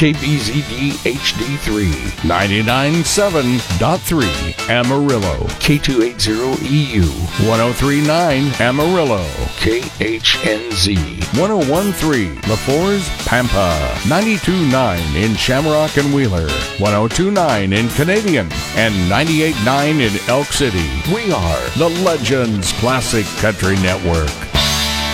KBZD HD3, 99.7.3 Amarillo, K280EU, 103.9 Amarillo, KHNZ, 101.3 La Force, Pampa, 92.9 in Shamrock and Wheeler, 102.9 in Canadian, and 98.9 in Elk City. We are the Legends Classic Country Network.